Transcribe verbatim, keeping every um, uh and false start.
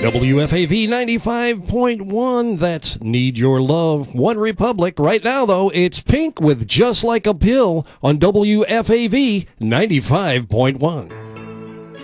W F A V ninety-five point one, that's Need Your Love. One Republic. Right now, though, it's Pink with Just Like a Pill on W F A V ninety-five point one.